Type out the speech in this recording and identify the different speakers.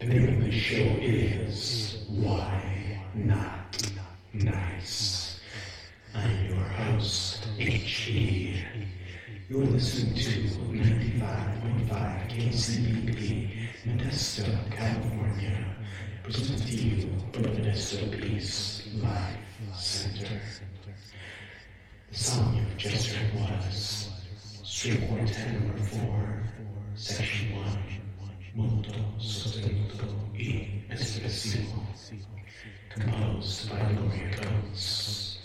Speaker 1: The name of the show is Why Not Nice. I'm your host, H.E. You're listening to 95.5 KCBP, Modesto, California. Presented to you from the Modesto Peace Life Center. The song you've just heard was String Quartet Number 4, Section 1, Molto Sostenuto e Espressivo, composed by Gloria Coates.